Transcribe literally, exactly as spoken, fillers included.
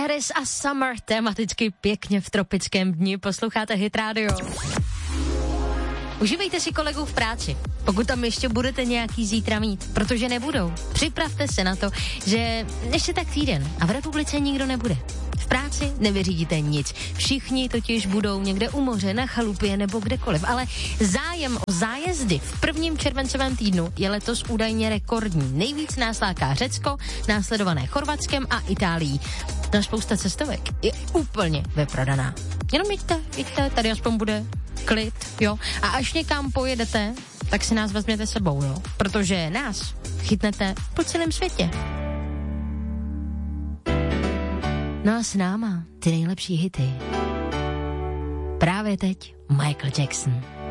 Harris a Summer, tematicky pěkně v tropickém dni, posloucháte Hit Radio. Užívejte si kolegů v práci, pokud tam ještě budete nějaký zítra mít, protože nebudou. Připravte se na to, že ještě tak týden a v republice nikdo nebude. V práci nevyřídíte nic. Všichni totiž budou někde u moře, na chalupě nebo kdekoliv. Ale zájem o zájezdy v prvním červencovém týdnu je letos údajně rekordní. Nejvíc nás láká Řecko, následované Chorvatskem a Itálií. No, spousta cestovek je úplně vyprodaná. Jenom jďte, jďte, tady aspoň bude klid, jo. A až někam pojedete, tak si nás vezměte sebou, jo. Protože nás chytnete po celém světě. No a s náma ty nejlepší hity. Právě teď Michael Jackson.